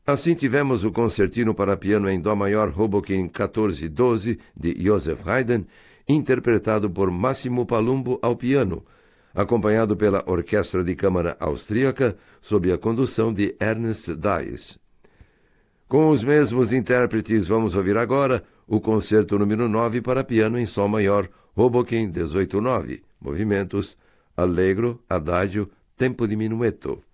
Assim tivemos o concertino para piano em Dó maior Hoboken 1412 de Joseph Haydn, interpretado por Massimo Palumbo ao piano, acompanhado pela Orquestra de Câmara Austríaca, sob a condução de Ernst Dies. Com os mesmos intérpretes, vamos ouvir agora o concerto número 9 para piano em Sol maior, Hoboken 18-9, movimentos Allegro, Adagio, Tempo di Minuetto.